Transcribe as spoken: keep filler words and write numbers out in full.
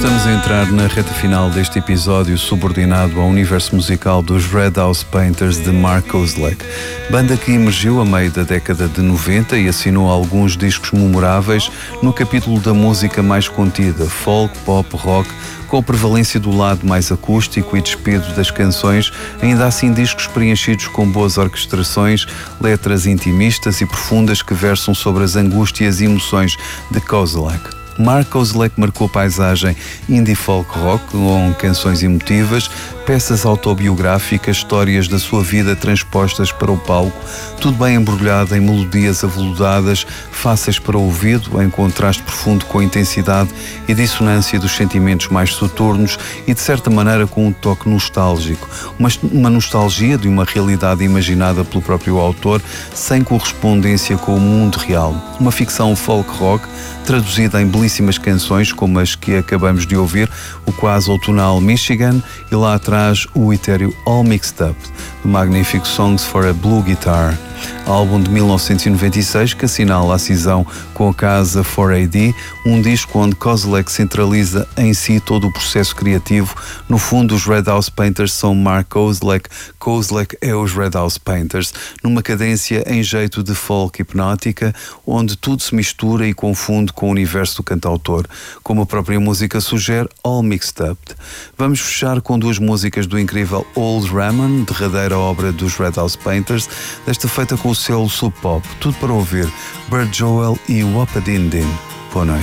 Estamos a entrar na reta final deste episódio subordinado ao universo musical dos Red House Painters de Mark Kozelek, banda que emergiu a meio da década de noventa e assinou alguns discos memoráveis no capítulo da música mais contida, folk, pop, rock, com a prevalência do lado mais acústico e despido das canções, ainda assim discos preenchidos com boas orquestrações, letras intimistas e profundas que versam sobre as angústias e emoções de Kozelek. Mark Kozelek marcou a paisagem indie folk rock com canções emotivas, peças autobiográficas, histórias da sua vida transpostas para o palco, tudo bem embrulhado em melodias aveludadas, fáceis para o ouvido, em contraste profundo com a intensidade e dissonância dos sentimentos mais soturnos e, de certa maneira, com um toque nostálgico. Uma, uma nostalgia de uma realidade imaginada pelo próprio autor, sem correspondência com o mundo real. Uma ficção folk rock, traduzida em belíssimas canções como as que acabamos de ouvir, o quase outonal Michigan e lá atrás o etéreo All Mixed Up, do magnífico Songs for a Blue Guitar, álbum de mil novecentos e noventa e seis que assinala a cisão com a casa quatro A D, um disco onde Kozelek centraliza em si todo o processo criativo. No fundo, os Red House Painters são Mark Kozelek, Kozelek é os Red House Painters, numa cadência em jeito de folk hipnótica, onde tudo se mistura e confunde com o universo do cantautor, como a própria música sugere, All Mixed Up. Vamos fechar com duas músicas do incrível Old Ramon, derradeira obra dos Red House Painters, desta feita com o selo Sub Pop. Tudo para ouvir, Bird Joel e Wapadin Din. Boa noite.